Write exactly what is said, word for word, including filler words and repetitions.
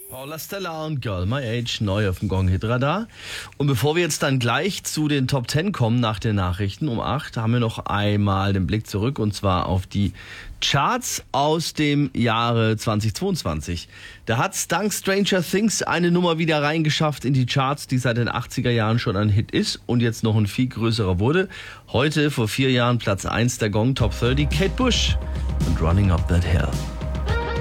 Paula Stella und Girl My Age, neu auf dem Gong-Hit-Radar. Und bevor wir jetzt dann gleich zu den Top Ten kommen nach den Nachrichten um acht, haben wir noch einmal den Blick zurück und zwar auf die Charts aus dem Jahre zweitausendzweiundzwanzig. Da hat's dank Stranger Things eine Nummer wieder reingeschafft in die Charts, die seit den achtziger Jahren schon ein Hit ist und jetzt noch ein viel größerer wurde. Heute, vor vier Jahren, Platz eins der Gong Top dreißig, Kate Bush und Running Up That Hill.